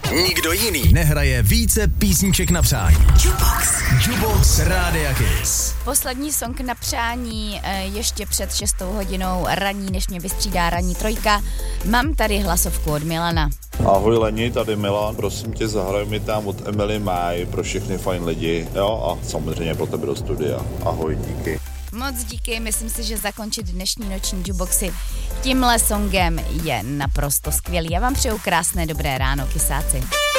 Nikdo jiný nehraje více písniček na přání. Jukebox Rádia Kiss. Poslední song na přání ještě před 6 hodinou ranní, než mě vystřídá ranní trojka. Mám tady hlasovku od Milana. Ahoj Leni, tady Milan, prosím tě, zahraj mi tam od Emily May pro všechny fajn lidi, jo, a samozřejmě pro tebe do studia. Ahoj, díky. Moc díky, myslím si, že zakončit dnešní noční jukeboxy tímhle songem je naprosto skvělý. Já vám přeju krásné dobré ráno, kysáci.